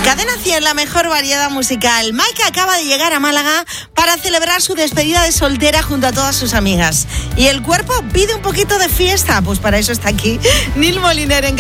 Cadena 100, la mejor variedad musical. Maika acaba de llegar a Málaga para celebrar su despedida de soltera junto a todas sus amigas. Y el cuerpo pide un poquito de fiesta, pues para eso está aquí Nil Moliner en